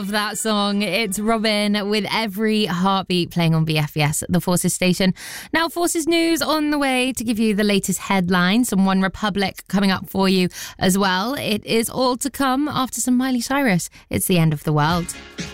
Of that song. It's Robin with Every Heartbeat playing on BFBS, the Forces station. Now, Forces news on the way to give you the latest headlines. Some One Republic coming up for you as well. It is all to come after some Miley Cyrus. It's the end of the world.